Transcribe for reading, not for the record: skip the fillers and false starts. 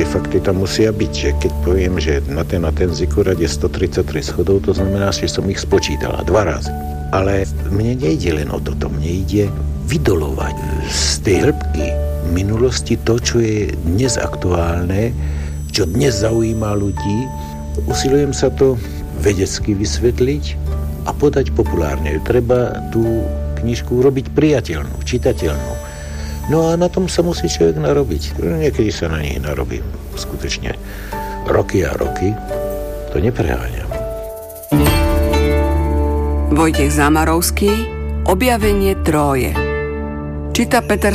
fakty tam musia byť, že keď poviem, že na ten zikurát je 133 schodov, to znamená, že som ich spočítala 2 razy. Ale mne nejde len o toto, mne ide vydolovať z tej hĺbky minulosti to, čo je dnes aktuálne, čo dnes zaujíma ľudí. Usilujem sa to vedecky vysvetliť a podať populárne. Treba tú knižku urobiť priateľnú, čitateľnú. No a na tom sa musí človek narobiť. Niekedy sa na nich narobím skutočne roky a roky. To nepreháňam. Vojtech Zámarovský, Objavenie Tróje. Číta Peter